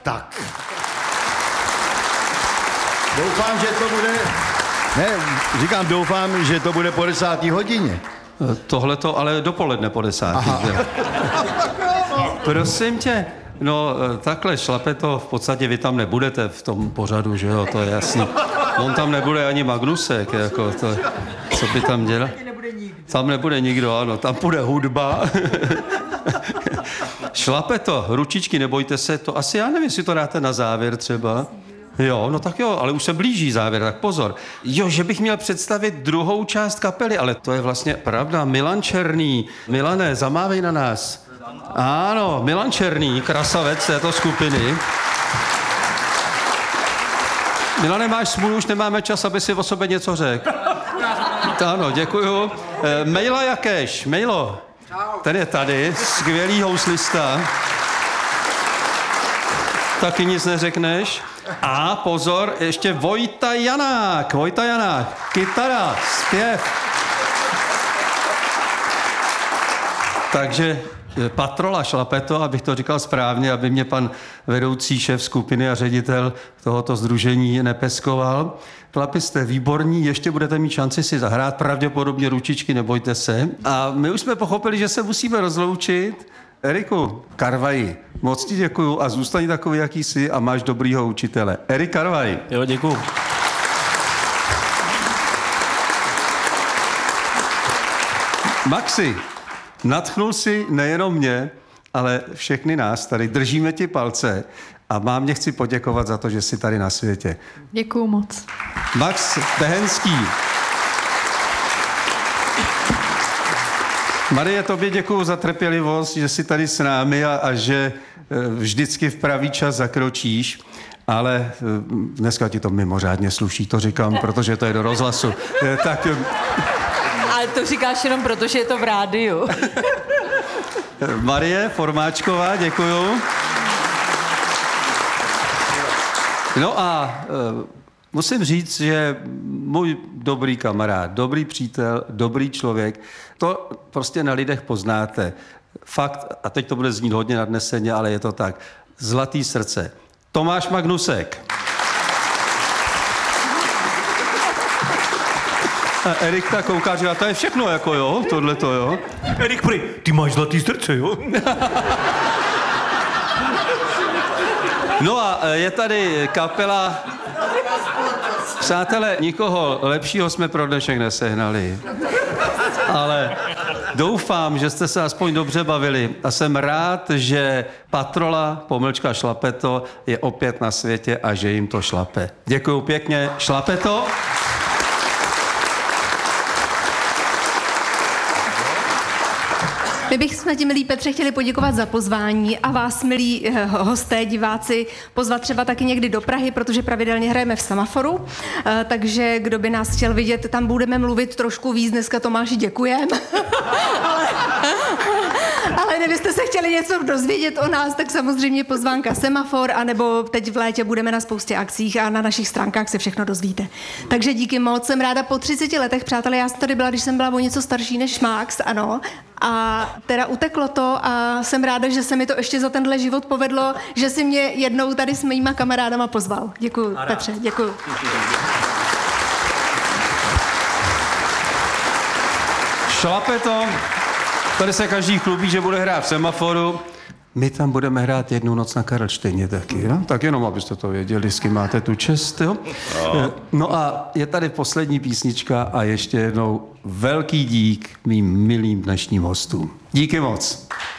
Tak. Doufám, že to bude... Ne, říkám, doufám, že to bude po 10. hodině. Tohle to ale dopoledne po 10. Prosím tě, no takhle šlape to, v podstatě vy tam nebudete v tom pořadu, že jo, to je jasný. On tam nebude ani Magnusek, jako to, co by tam dělal? Tam nebude nikdo, ano, tam bude hudba. Šlape to, ručičky, nebojte se, to asi, já nevím, jestli to dáte na závěr třeba. Jo, no tak jo, ale už se blíží závěr, tak pozor. Jo, že bych měl představit druhou část kapely, ale to je vlastně pravda. Milan Černý. Milane, zamávej na nás. Ano, Milan Černý, krasavec této skupiny. Milane, máš smůlu, už nemáme čas, aby si o sobě něco řekl. Ano, děkuju. Mejla Jakeš, Mejlo. Ten je tady, skvělý houslista. Taky nic neřekneš. A pozor, ještě Vojta Janák, kytara, zpěv. Takže Patrola šlape to, abych to říkal správně, aby mě pan vedoucí šéf skupiny a ředitel tohoto sdružení nepeskoval. Chlapi, jste výborní, ještě budete mít šanci si zahrát, pravděpodobně ručičky, nebojte se. A my už jsme pochopili, že se musíme rozloučit. Eriku Karvaji, moc ti děkuju a zůstaň takový, jaký jsi a máš dobrýho učitele. Erik Karvaj. Jo, děkuju. Maxi, nadchnul si nejenom mě, ale všechny nás tady. Držíme ti palce a mě chci poděkovat za to, že jsi tady na světě. Děkuju moc. Max Behenský. Marie, tobě děkuju za trpělivost, že jsi tady s námi a že vždycky v pravý čas zakročíš, ale dneska ti to mimořádně sluší, to říkám, protože to je do rozhlasu. Tak... Ale to říkáš jenom proto, že je to v rádiu. Marie Formáčková, děkuju. No a musím říct, že můj dobrý kamarád, dobrý přítel, dobrý člověk, to prostě na lidech poznáte. Fakt, a teď to bude znít hodně nadneseně, ale je to tak. Zlatý srdce. Tomáš Magnusek. A Erik tak kouká, říká, to je všechno, jako jo, tohleto, jo. Erik, ty máš zlatý srdce, jo? No a je tady kapela... Přátelé, nikoho lepšího jsme pro dnešek nesehnali. Ale doufám, že jste se aspoň dobře bavili a jsem rád, že Patrola, pomlčka šlapeto, je opět na světě a že jim to šlape. Děkuju pěkně, šlapeto. My bychom ti, milí Petře, chtěli poděkovat za pozvání a vás, milí hosté, diváci, pozvat třeba taky někdy do Prahy, protože pravidelně hrajeme v Semaforu, takže kdo by nás chtěl vidět, tam budeme mluvit trošku víc, dneska Tomáši děkujem. Ale kdybyste se chtěli něco dozvědět o nás, tak samozřejmě pozvánka Semafor, anebo teď v létě budeme na spoustě akcích a na našich stránkách se všechno dozvíte. Takže díky moc, jsem ráda po 30 letech, přátelé, já jsem tady byla, když jsem byla o něco starší než Max, ano, a teda uteklo to a jsem ráda, že se mi to ještě za tenhle život povedlo, že si mě jednou tady s mýma kamarádama pozval. Děkuju, Petře, děkuju. Šlape to. Tady se každý chlubí, že bude hrát v Semaforu. My tam budeme hrát jednu noc na Karlštejně taky, jo? Tak jenom, abyste to věděli, s kým máte tu čest, jo? No a je tady poslední písnička a ještě jednou velký dík mým milým dnešním hostům. Díky moc.